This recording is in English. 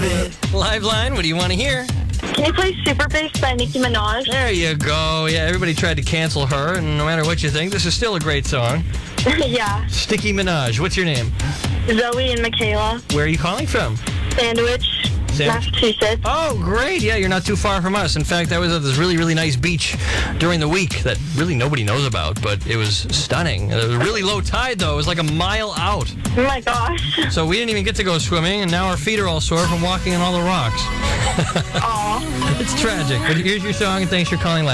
Live line, what do you want to hear? Can you play Super Bass by Nicki Minaj? There you go. Yeah, everybody tried to cancel her, and no matter what you think, this is still a great song. Yeah. Nicki Minaj, what's your name? Zoe and Michaela. Where are you calling from? Sandwich, Massachusetts. Oh, great. Yeah, you're not too far from us. In fact, I was at this really, really nice beach during the week that really nobody knows about, but it was stunning. It was a really low tide, though. It was like a mile out. Oh my gosh. So we didn't even get to go swimming, and now our feet are all sore from walking on all the rocks. Aw. It's tragic, but here's your song, and thanks for calling.